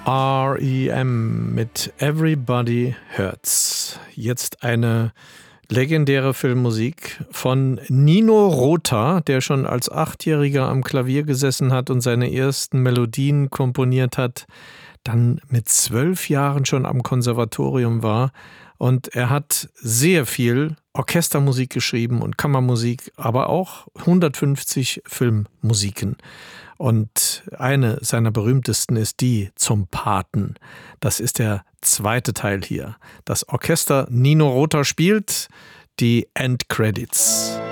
R.E.M. mit Everybody Hurts. Jetzt eine legendäre Filmmusik von Nino Rota, der schon als 8-Jähriger am Klavier gesessen hat und seine ersten Melodien komponiert hat, dann mit 12 Jahren schon am Konservatorium war. Und er hat sehr viel Orchestermusik geschrieben und Kammermusik, aber auch 150 Filmmusiken. Und eine seiner berühmtesten ist die zum Paten. Das ist der zweite Teil hier. Das Orchester Nino Rota spielt die Endcredits.